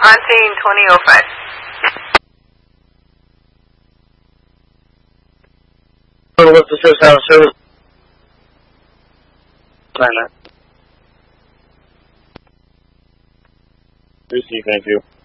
Hunting 2005. What's the first house service? Sign that. Receive, thank you.